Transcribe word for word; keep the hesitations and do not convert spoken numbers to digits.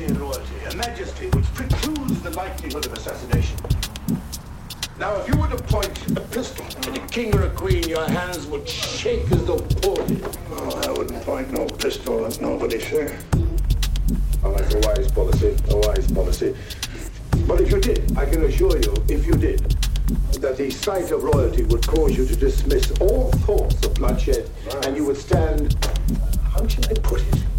dignity and royalty, a majesty which precludes the likelihood of assassination. Now, if you were to point a pistol at a king or a queen, your hands would shake as though pulled. Oh, I wouldn't point no pistol at nobody, sir. Oh, that's a wise policy, a wise policy. But if you did, I can assure you, if you did, that the sight of royalty would cause you to dismiss all thoughts of bloodshed, right. And you would stand, how should I put it?